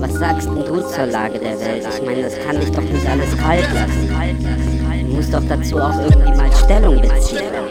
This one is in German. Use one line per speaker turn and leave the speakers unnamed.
Was sagst denn du zur Lage der Welt? Ich meine, das kann dich doch nicht alles kalt lassen. Du musst doch dazu auch irgendwie mal Stellung beziehen.